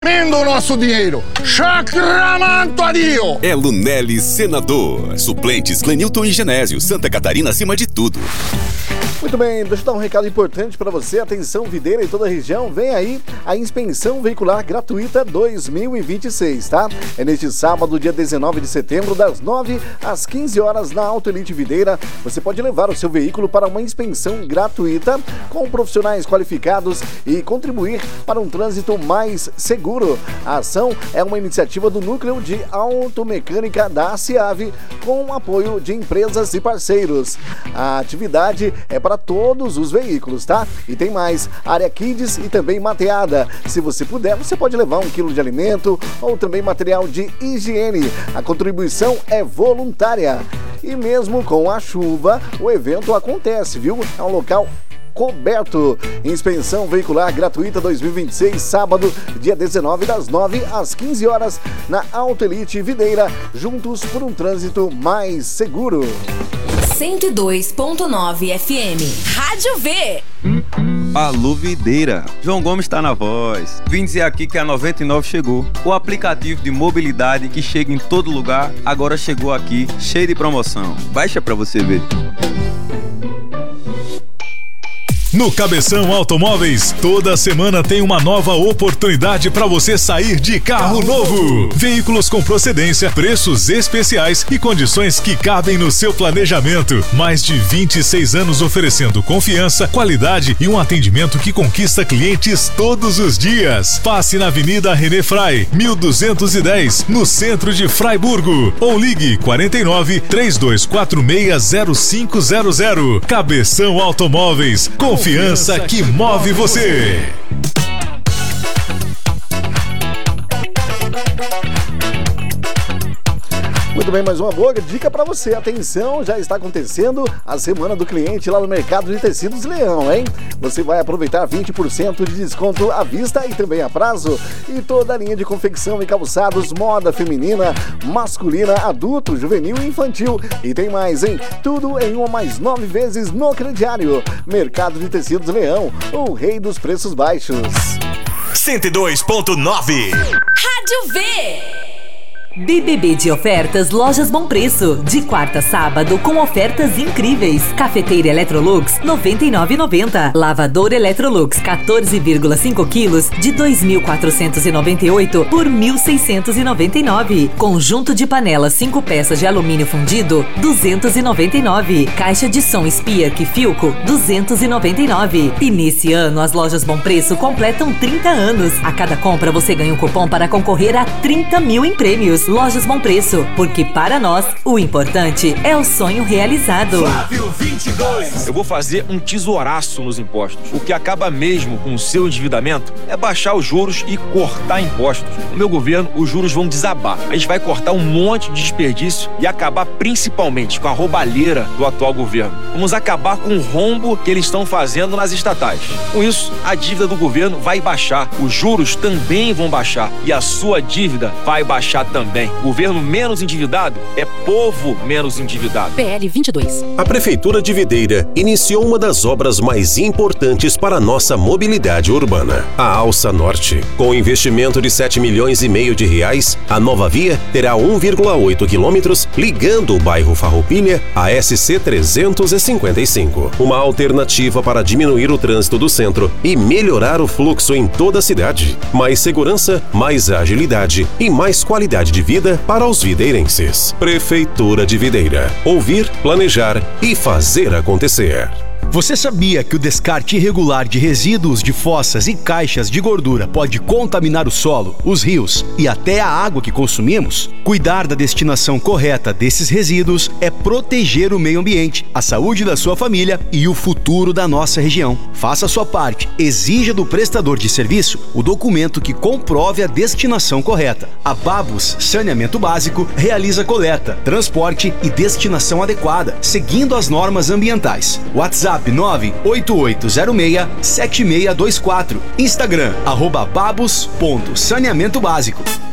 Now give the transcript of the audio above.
o nosso dinheiro. Sacramento a Dio! É Lunelli, senador. Suplentes Clenilton e Genésio. Santa Catarina acima de tudo. Muito bem, deixa eu dar um recado importante para você. Atenção, Videira e toda a região. Vem aí a inspeção veicular gratuita 2026, tá? É neste sábado, dia 19 de setembro, das 9 às 15 horas na Auto Elite Videira. Você pode levar o seu veículo para uma inspeção gratuita com profissionais qualificados e contribuir para um trânsito mais seguro. A ação é uma iniciativa do Núcleo de Automecânica da ACIAV com o apoio de empresas e parceiros. A atividade é para todos os veículos, tá? E tem mais, área kids e também mateada. Se você puder, você pode levar 1 quilo de alimento ou também material de higiene. A contribuição é voluntária. E mesmo com a chuva, o evento acontece, viu? É um local coberto. Inspeção veicular gratuita 2026, sábado, dia 19, das 9 às 15 horas, na Auto Elite Videira, juntos por um trânsito mais seguro. 102.9 FM. Rádio V. Alô, Videira. João Gomes está na voz. Vim dizer aqui que a 99 chegou. O aplicativo de mobilidade que chega em todo lugar, agora chegou aqui, cheio de promoção. Baixa pra você ver. No Cabeção Automóveis, toda semana tem uma nova oportunidade para você sair de carro novo. Veículos com procedência, preços especiais e condições que cabem no seu planejamento. Mais de 26 anos oferecendo confiança, qualidade e um atendimento que conquista clientes todos os dias. Passe na Avenida René Fray, 1210, no centro de Fraiburgo. Ou ligue 49 3246 0500. Cabeção Automóveis. Confiança que move você. Muito bem, mais uma boa dica para você. Atenção, já está acontecendo a Semana do Cliente lá no Mercado de Tecidos Leão, hein? Você vai aproveitar 20% de desconto à vista e também a prazo. E toda a linha de confecção e calçados, moda feminina, masculina, adulto, juvenil e infantil. E tem mais, hein? Tudo em 1 mais 9 vezes no crediário. Mercado de Tecidos Leão, o rei dos preços baixos. 102.9 Rádio V. BBB de ofertas Lojas Bom Preço. De quarta a sábado com ofertas incríveis. Cafeteira Electrolux R$ 99,90. Lavador Electrolux 14,5 quilos de R$ 2.498 por R$ 1.699. Conjunto de panela 5 peças de alumínio fundido R$ 299. Caixa de som Spiak Filco R$ 299. E nesse ano as Lojas Bom Preço completam 30 anos. A cada compra você ganha um cupom para concorrer a 30 mil em prêmios. Lojas Bom Preço, porque para nós o importante é o sonho realizado. Flávio 22. Eu vou fazer um tesouraço nos impostos. O que acaba mesmo com o seu endividamento é baixar os juros e cortar impostos. No meu governo, os juros vão desabar. A gente vai cortar um monte de desperdício e acabar principalmente com a roubalheira do atual governo. Vamos acabar com o rombo que eles estão fazendo nas estatais. Com isso, a dívida do governo vai baixar, os juros também vão baixar e a sua dívida vai baixar também. Governo menos endividado é povo menos endividado. PL 22. A Prefeitura de Videira iniciou uma das obras mais importantes para a nossa mobilidade urbana, a Alça Norte. Com investimento de R$7,5 milhões de reais, a nova via terá 1,8 quilômetros ligando o bairro Farroupilha à SC 355. Uma alternativa para diminuir o trânsito do centro e melhorar o fluxo em toda a cidade. Mais segurança, mais agilidade e mais qualidade de vida para os videirenses. Prefeitura de Videira. Ouvir, planejar e fazer acontecer. Você sabia que o descarte irregular de resíduos de fossas e caixas de gordura pode contaminar o solo, os rios e até a água que consumimos? Cuidar da destinação correta desses resíduos é proteger o meio ambiente, a saúde da sua família e o futuro da nossa região. Faça a sua parte. Exija do prestador de serviço o documento que comprove a destinação correta. A Babus Saneamento Básico realiza coleta, transporte e destinação adequada, seguindo as normas ambientais. WhatsApp 98806-7624. Instagram, @babus.saneamentoBásico.